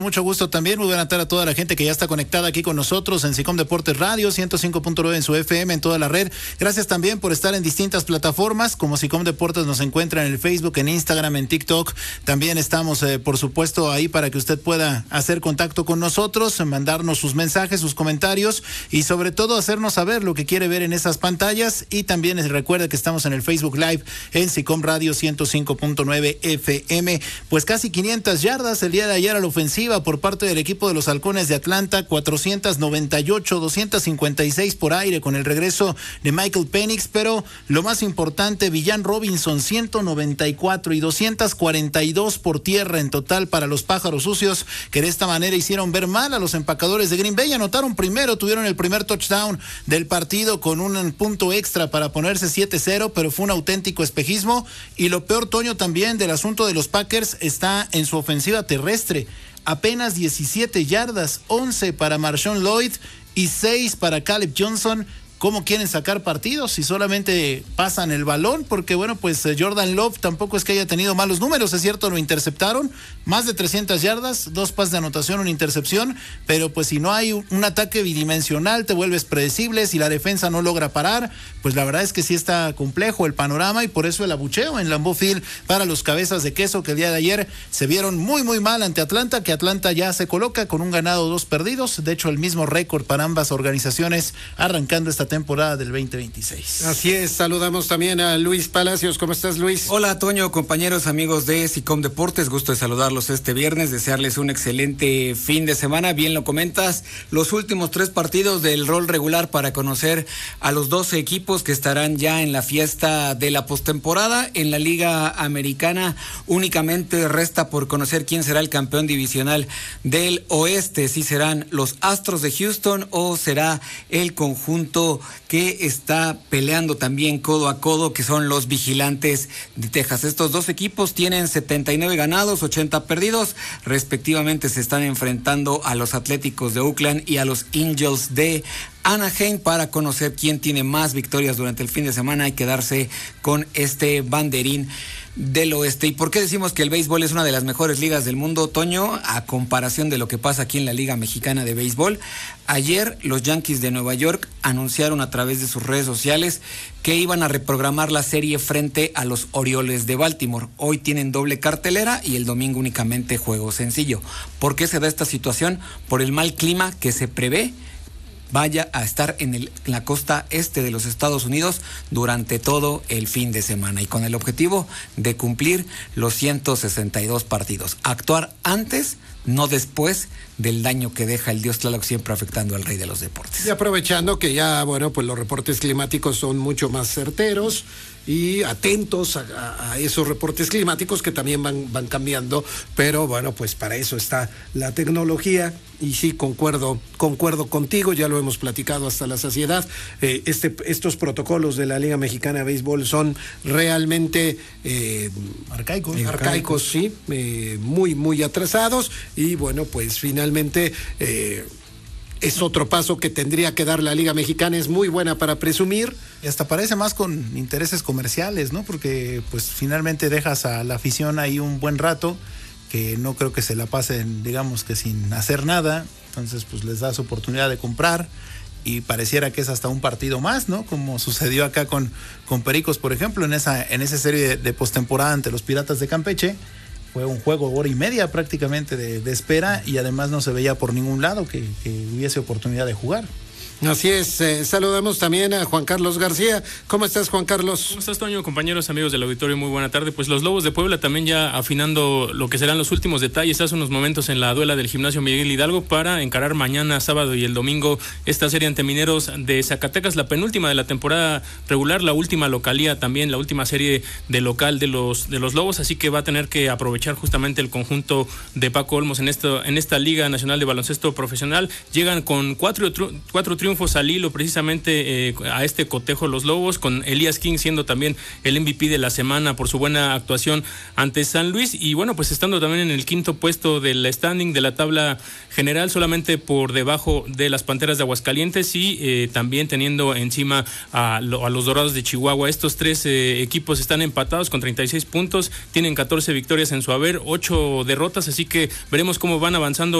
Mucho gusto también, muy buena tarde a toda la gente que ya está conectada aquí con nosotros en SICOM Deportes Radio, 105.9 en su FM, en toda la red. Gracias también por estar en distintas plataformas, como SICOM Deportes nos encuentra en el Facebook, en Instagram, en TikTok. También estamos, por supuesto, ahí para que usted pueda hacer contacto con nosotros, mandarnos sus mensajes, sus comentarios y sobre todo hacernos saber lo que quiere ver en esas pantallas. Y también recuerde que estamos en el Facebook Live en SICOM Radio 105.9 FM. Pues casi 500 yardas el día de ayer a la ofensiva por parte del equipo de los Halcones de Atlanta, 498, 256 por aire con el regreso de Michael Penix, pero lo más importante, Villan Robinson, 194 y 242 por tierra en total para los Pájaros Sucios, que de esta manera hicieron ver mal a los empacadores de Green Bay. Anotaron primero, tuvieron el primer touchdown del partido con un punto extra para ponerse 7-0, pero fue un auténtico espejismo. Y lo peor, Toño, también del asunto de los Packers está en su ofensiva terrestre. Apenas 17 yardas, 11 para Marshawn Lloyd y 6 para Caleb Johnson. ¿Cómo quieren sacar partidos si solamente pasan el balón? Porque bueno, pues Jordan Love tampoco es que haya tenido malos números, es cierto, lo interceptaron, más de 300 yardas, 2 pases de anotación, una intercepción, pero pues si no hay un ataque bidimensional, te vuelves predecible, si la defensa no logra parar, pues la verdad es que sí está complejo el panorama y por eso el abucheo en Lambeau Field para los cabezas de queso que el día de ayer se vieron muy muy mal ante Atlanta, que Atlanta ya se coloca con un ganado, 2 perdidos, de hecho el mismo récord para ambas organizaciones arrancando esta temporada del 2026. Así es, saludamos también a Luis Palacios. ¿Cómo estás, Luis? Hola, Toño, compañeros, amigos de SICOM Deportes, gusto de saludarlos este viernes, desearles un excelente fin de semana. Bien lo comentas, los últimos 3 partidos del rol regular para conocer a los 12 equipos que estarán ya en la fiesta de la postemporada. En la Liga Americana únicamente resta por conocer quién será el campeón divisional del oeste, si serán los Astros de Houston o será el conjunto que está peleando también codo a codo, que son los Vigilantes de Texas. Estos 2 equipos tienen 79 ganados, 80 perdidos, respectivamente se están enfrentando a los Atléticos de Oakland y a los Angels de Anaheim para conocer quién tiene más victorias durante el fin de semana y quedarse con este banderín del oeste. ¿Y por qué decimos que el béisbol es una de las mejores ligas del mundo, Toño? A comparación de lo que pasa aquí en la Liga Mexicana de Béisbol. Ayer los Yankees de Nueva York anunciaron a través de sus redes sociales que iban a reprogramar la serie frente a los Orioles de Baltimore. Hoy tienen doble cartelera y el domingo únicamente juego sencillo. ¿Por qué se da esta situación? Por el mal clima que se prevé vaya a estar en la costa este de los Estados Unidos durante todo el fin de semana y con el objetivo de cumplir los 162 partidos. Actuar antes, no después del daño que deja el dios Tlaloc, siempre afectando al rey de los deportes. Y aprovechando que ya, bueno, pues los reportes climáticos son mucho más certeros y atentos a esos reportes climáticos que también van cambiando, pero bueno, pues para eso está la tecnología y sí, concuerdo contigo, ya lo hemos platicado hasta la saciedad. Estos protocolos de la Liga Mexicana de Béisbol son realmente arcaicos, sí, muy, muy atrasados y bueno, pues finalmente es otro paso que tendría que dar la Liga Mexicana, es muy buena para presumir. Y hasta parece más con intereses comerciales, ¿no? Porque pues finalmente dejas a la afición ahí un buen rato, que no creo que se la pasen, digamos que sin hacer nada, entonces pues les das oportunidad de comprar y pareciera que es hasta un partido más, ¿no? Como sucedió acá con Pericos, por ejemplo, en esa serie de postemporada ante los Piratas de Campeche. Fue un juego 1:30 prácticamente de espera y además no se veía por ningún lado que hubiese oportunidad de jugar. Así es, saludamos también a Juan Carlos García. ¿Cómo estás, Juan Carlos? ¿Cómo estás, Toño? Compañeros, amigos del auditorio, muy buena tarde. Pues los Lobos de Puebla también ya afinando lo que serán los últimos detalles hace unos momentos en la duela del Gimnasio Miguel Hidalgo para encarar mañana, sábado y el domingo esta serie ante Mineros de Zacatecas, la penúltima de la temporada regular, la última localía también, la última serie de local de los Lobos, así que va a tener que aprovechar justamente el conjunto de Paco Olmos en esta Liga Nacional de Baloncesto Profesional. Llegan con 4 triunfos triunfos al hilo precisamente a este cotejo los Lobos, con Elías King siendo también el MVP de la semana por su buena actuación ante San Luis, y bueno, pues estando también en el quinto puesto del standing de la tabla general, solamente por debajo de las Panteras de Aguascalientes, y también teniendo encima a los Dorados de Chihuahua. Estos tres equipos están empatados con 36 puntos, tienen 14 victorias en su haber, 8 derrotas, así que veremos cómo van avanzando